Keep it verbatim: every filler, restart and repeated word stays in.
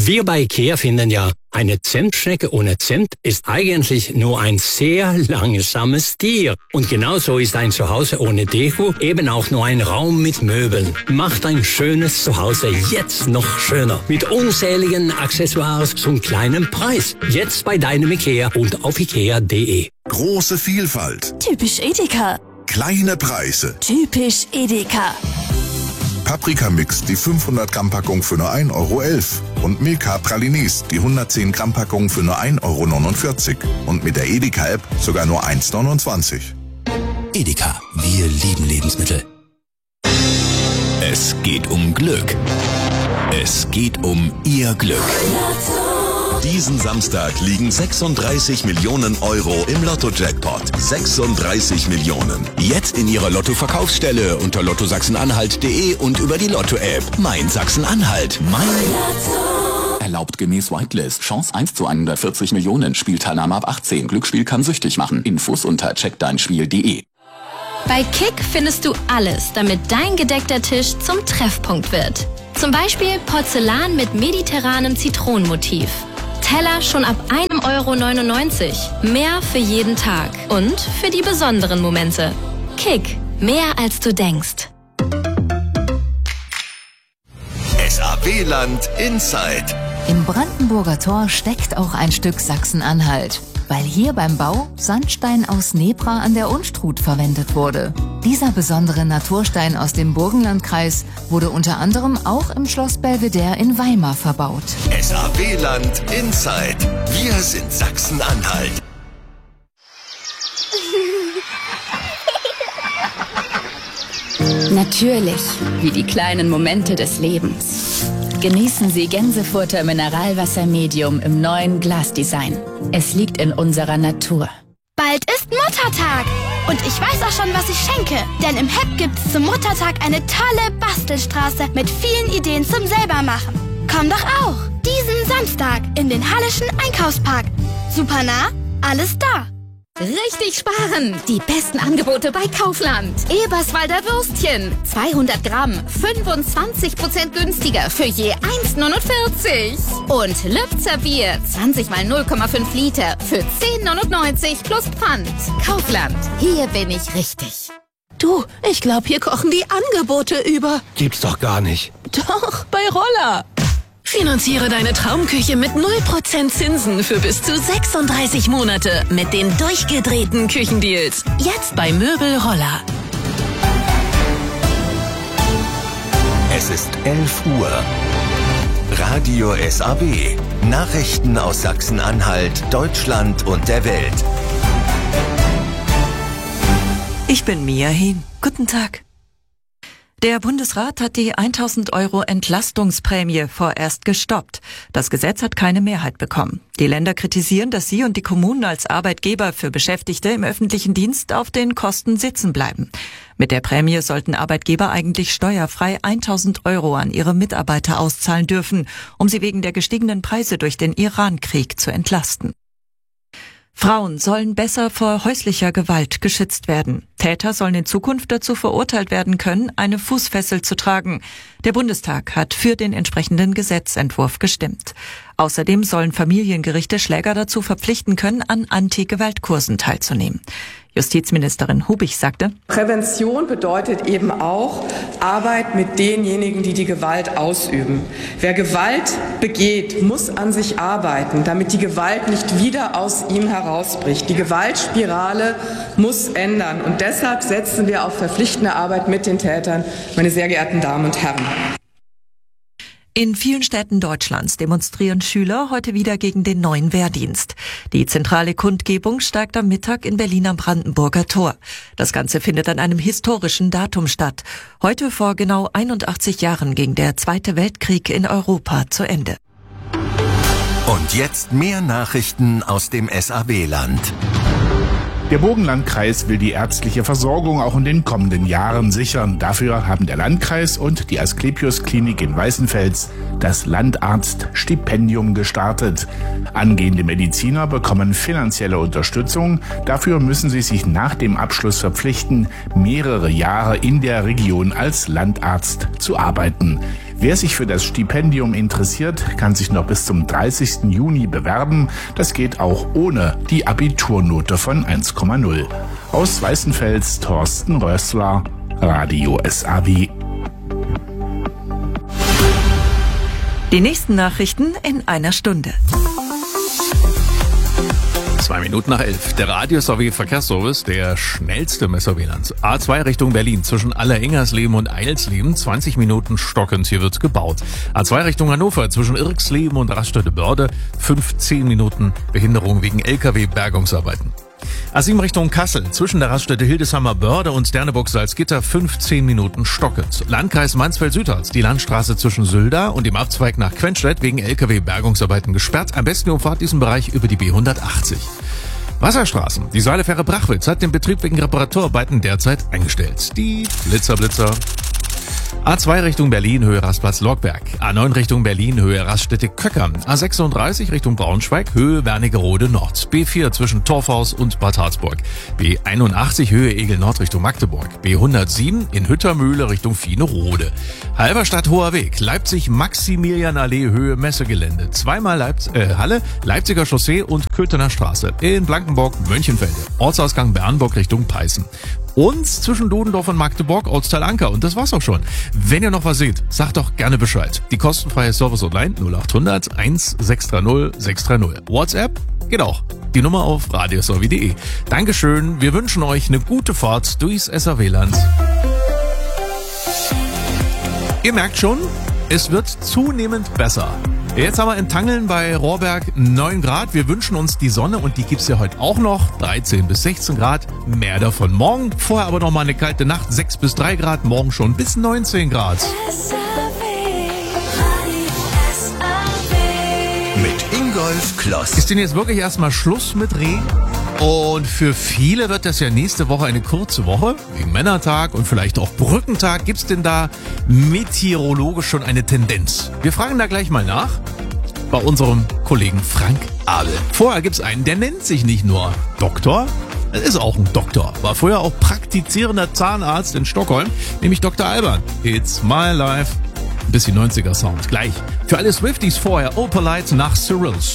Wir bei IKEA finden ja, eine Zimtschnecke ohne Zimt ist eigentlich nur ein sehr langsames Tier. Und genauso ist ein Zuhause ohne Deko eben auch nur ein Raum mit Möbeln. Macht ein schönes Zuhause jetzt noch schöner. Mit unzähligen Accessoires zum kleinen Preis. Jetzt bei deinem IKEA und auf ikea punkt de. Große Vielfalt. Typisch Edeka. Kleine Preise. Typisch Edeka. Paprika-Mix, die fünfhundert Gramm Packung für nur ein Euro elf. Und Milka Pralines, die hundertzehn Gramm Packung für nur ein Euro neunundvierzig. Und mit der Edeka-App sogar nur eins neunundzwanzig. Edeka, wir lieben Lebensmittel. Es geht um Glück. Es geht um Ihr Glück. Diesen Samstag liegen sechsunddreißig Millionen Euro im Lotto-Jackpot. sechsunddreißig Millionen. Jetzt in Ihrer Lotto-Verkaufsstelle unter lotto sachsen-anhalt punkt de und über die Lotto-App. Mein Sachsen-Anhalt. Mein Lotto. Erlaubt gemäß Whitelist. Chance eins zu hundertvierzig Millionen. Spielteilnahme ab achtzehn. Glücksspiel kann süchtig machen. Infos unter check dein spiel punkt de. Bei Kick findest du alles, damit dein gedeckter Tisch zum Treffpunkt wird. Zum Beispiel Porzellan mit mediterranem Zitronenmotiv. Teller schon ab ein Euro neunundneunzig. Mehr für jeden Tag und für die besonderen Momente. Kick, mehr als du denkst. S A B-Land Inside. Im Brandenburger Tor steckt auch ein Stück Sachsen-Anhalt, weil hier beim Bau Sandstein aus Nebra an der Unstrut verwendet wurde. Dieser besondere Naturstein aus dem Burgenlandkreis wurde unter anderem auch im Schloss Belvedere in Weimar verbaut. S A B-Land Inside. Wir sind Sachsen-Anhalt. Natürlich, wie die kleinen Momente des Lebens. Genießen Sie Gänsefurter Mineralwasser Medium im neuen Glasdesign. Es liegt in unserer Natur. Bald ist Muttertag und ich weiß auch schon, was ich schenke. Denn im H E P gibt's zum Muttertag eine tolle Bastelstraße mit vielen Ideen zum Selbermachen. Komm doch auch diesen Samstag in den Halleschen Einkaufspark. Super nah, alles da. Richtig sparen! Die besten Angebote bei Kaufland. Eberswalder Würstchen. zweihundert Gramm. fünfundzwanzig Prozent günstiger für je eins neunundvierzig. Und Lübzer Bier. zwanzig mal null Komma fünf Liter für zehn neunundneunzig plus Pfand. Kaufland. Hier bin ich richtig. Du, ich glaube, hier kochen die Angebote über. Gibt's doch gar nicht. Doch, bei Roller. Finanziere deine Traumküche mit null Prozent Zinsen für bis zu sechsunddreißig Monate mit den durchgedrehten Küchendeals. Jetzt bei Möbel Roller. Es ist elf Uhr. Radio S A B. Nachrichten aus Sachsen-Anhalt, Deutschland und der Welt. Ich bin Mia Hehn. Guten Tag. Der Bundesrat hat die tausend Euro Entlastungsprämie vorerst gestoppt. Das Gesetz hat keine Mehrheit bekommen. Die Länder kritisieren, dass sie und die Kommunen als Arbeitgeber für Beschäftigte im öffentlichen Dienst auf den Kosten sitzen bleiben. Mit der Prämie sollten Arbeitgeber eigentlich steuerfrei tausend Euro an ihre Mitarbeiter auszahlen dürfen, um sie wegen der gestiegenen Preise durch den Iran-Krieg zu entlasten. Frauen sollen besser vor häuslicher Gewalt geschützt werden. Täter sollen in Zukunft dazu verurteilt werden können, eine Fußfessel zu tragen. Der Bundestag hat für den entsprechenden Gesetzentwurf gestimmt. Außerdem sollen Familiengerichte Schläger dazu verpflichten können, an Anti-Gewalt-Kursen teilzunehmen. Justizministerin Hubig sagte: Prävention bedeutet eben auch Arbeit mit denjenigen, die die Gewalt ausüben. Wer Gewalt begeht, muss an sich arbeiten, damit die Gewalt nicht wieder aus ihm herausbricht. Die Gewaltspirale muss ändern. Und deshalb setzen wir auf verpflichtende Arbeit mit den Tätern, meine sehr geehrten Damen und Herren. In vielen Städten Deutschlands demonstrieren Schüler heute wieder gegen den neuen Wehrdienst. Die zentrale Kundgebung steigt am Mittag in Berlin am Brandenburger Tor. Das Ganze findet an einem historischen Datum statt. Heute vor genau einundachtzig Jahren ging der Zweite Weltkrieg in Europa zu Ende. Und jetzt mehr Nachrichten aus dem S A B-Land. Der Burgenlandkreis will die ärztliche Versorgung auch in den kommenden Jahren sichern. Dafür haben der Landkreis und die Asklepios-Klinik in Weißenfels das Landarztstipendium gestartet. Angehende Mediziner bekommen finanzielle Unterstützung. Dafür müssen sie sich nach dem Abschluss verpflichten, mehrere Jahre in der Region als Landarzt zu arbeiten. Wer sich für das Stipendium interessiert, kann sich noch bis zum dreißigsten Juni bewerben. Das geht auch ohne die Abiturnote von eins Komma null. Aus Weißenfels, Thorsten Rössler, Radio S A W. Die nächsten Nachrichten in einer Stunde. Zwei Minuten nach elf. Der Radio S A W Verkehrsservice, der schnellste im S A W-Land. A zwei Richtung Berlin, zwischen Aller-Ingersleben und Eilsleben, zwanzig Minuten stockend, hier wird gebaut. A zwei Richtung Hannover, zwischen Irksleben und Raststätte-Börde, fünfzehn Minuten Behinderung wegen L K W-Bergungsarbeiten. A sieben Richtung Kassel, zwischen der Raststätte Hildesheimer-Börde und Derneburg-Salzgitter, fünfzehn Minuten stockend. Landkreis Mansfeld-Südharz, die Landstraße zwischen Sülda und dem Abzweig nach Quenstedt wegen L K W-Bergungsarbeiten gesperrt. Am besten umfahrt diesen Bereich über die B hundertachtzig. Wasserstraßen. Die Seilefähre Brachwitz hat den Betrieb wegen Reparaturarbeiten derzeit eingestellt. Die Blitzer, Blitzer. A zwei Richtung Berlin, Höhe Rastplatz Logberg. A neun Richtung Berlin, Höhe Raststätte Köckern. A sechsunddreißig Richtung Braunschweig, Höhe Wernigerode Nord. B vier zwischen Torfhaus und Bad Harzburg. B einundachtzig Höhe Egel Nord Richtung Magdeburg. B hundertsieben in Hüttermühle Richtung Fienerode. Halberstadt Hoher Weg, Leipzig Maximilianallee Höhe Messegelände. Zweimal Leipz äh, Halle, Leipziger Chaussee und Köthener Straße. In Blankenburg Mönchenfelde. Ortsausgang Bernburg Richtung Peißen. Und zwischen Dudendorf und Magdeburg, Ortsteil Anker. Und das war's auch schon. Wenn ihr noch was seht, sagt doch gerne Bescheid. Die kostenfreie Service online null achthundert eins sechs drei null sechs drei null. WhatsApp geht auch. Die Nummer auf radio s a w punkt de. Dankeschön. Wir wünschen euch eine gute Fahrt durchs S A W-Land. Ihr merkt schon, es wird zunehmend besser. Jetzt haben wir in Tangeln bei Rohrberg neun Grad. Wir wünschen uns die Sonne und die gibt's ja heute auch noch. dreizehn bis sechzehn Grad, mehr davon morgen. Vorher aber noch mal eine kalte Nacht, sechs bis drei Grad, morgen schon bis neunzehn Grad. Mit Ingolf Kloss. Ist denn jetzt wirklich erstmal Schluss mit Regen? Und für viele wird das ja nächste Woche eine kurze Woche, wegen Männertag und vielleicht auch Brückentag. Gibt's denn da meteorologisch schon eine Tendenz? Wir fragen da gleich mal nach bei unserem Kollegen Frank Abel. Vorher gibt's einen, der nennt sich nicht nur Doktor, er ist auch ein Doktor. War früher auch praktizierender Zahnarzt in Stockholm, nämlich Doktor Alban. It's my life. Ein bisschen neunziger Sound. Gleich. Für alle Swifties vorher Opalite nach Cyrils.